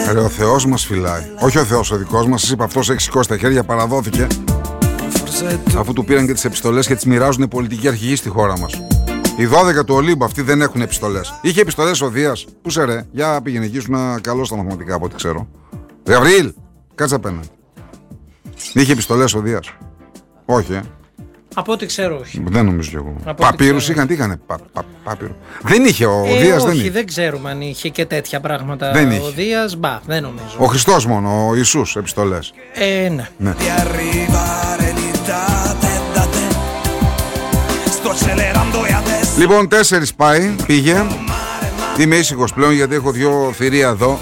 Ρε, ο Θεός μας φυλάει. Όχι ο Θεός ο δικός μας. Σας είπα, αυτός έχει σηκώσει τα χέρια, παραδόθηκε. Αφού του πήραν και τις επιστολές και τις μοιράζουν οι πολιτικοί αρχηγοί στη χώρα μας. Οι 12 του Ολύμπου αυτοί δεν έχουν επιστολές. Είχε επιστολές ο Δίας. Πού σε ρε, για πήγαινε εκεί, ήσουν καλό στα μαθηματικά από ό,τι ξέρω. Γαβριήλ, κάτσε απέναντι. Είχε επιστολές ο Δίας? Όχι, Από ό,τι ξέρω, όχι. Δεν νομίζω κι εγώ. Παπύρους είχαν, τι είχαν? Παπύρου. Δεν είχε ο Δίας, όχι, δεν είχε. δεν ξέρουμε αν είχε και τέτοια πράγματα. Δεν ο είχε. Δίας, δεν νομίζω. Ο Χριστός μόνο, ο Ιησούς επιστολές. Ναι. Λοιπόν, 4 πάει, πήγε. Είμαι ήσυχος πλέον γιατί έχω 2 θηρία εδώ.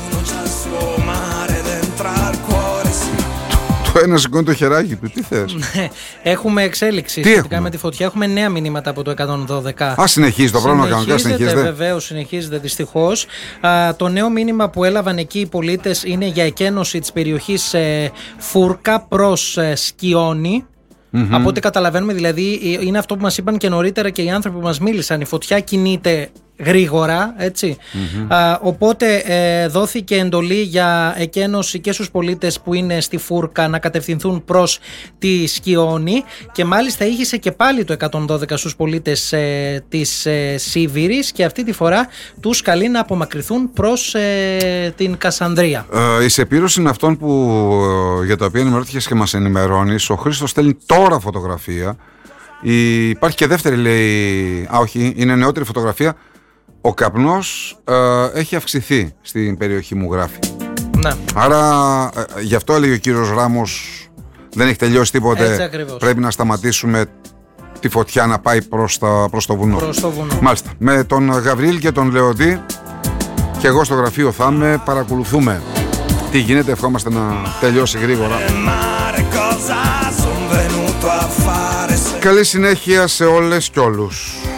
Το ένα σηκώνει το χεράκι του, τι θες? Έχουμε εξέλιξη σχετικά με τη φωτιά. Έχουμε νέα μηνύματα από το 112. Συνεχίζει το πρόγραμμα κανονικά, συνεχίζεται. Βεβαίως συνεχίζεται δυστυχώς. Το νέο μήνυμα που έλαβαν εκεί οι πολίτες είναι για εκένωση της περιοχής Φούρκα προς Σκιόνι. Από ό,τι καταλαβαίνουμε, δηλαδή, είναι αυτό που μας είπαν και νωρίτερα και οι άνθρωποι που μας μίλησαν. Η φωτιά κινείται γρήγορα, έτσι. Οπότε δόθηκε εντολή για εκένωση και στους πολίτες που είναι στη Φούρκα να κατευθυνθούν προς τη Σκιόνι, και μάλιστα ήγησε και πάλι το 112 στους πολίτες της Σίβηρης, και αυτή τη φορά τους καλεί να απομακρυνθούν προς την Κασανδρία. Η σεπήρωση είναι αυτόν για το οποίο ενημερώθηκες και μας ενημερώνεις. Ο Χρήστος στέλνει τώρα φωτογραφία. Υπάρχει και δεύτερη, λέει. Όχι, είναι νεότερη φωτογραφία. Ο καπνός έχει αυξηθεί στην περιοχή μου, γράφει. Ναι. Άρα γι' αυτό έλεγε ο κύριος Ράμος, δεν έχει τελειώσει τίποτε. Πρέπει να σταματήσουμε τη φωτιά να πάει προς το βουνό. Μάλιστα. Με τον Γαβριήλ και τον Λεοντή και εγώ στο γραφείο θα είμαι, παρακολουθούμε τι γίνεται. Ευχόμαστε να τελειώσει γρήγορα. Καλή συνέχεια σε όλες και όλους.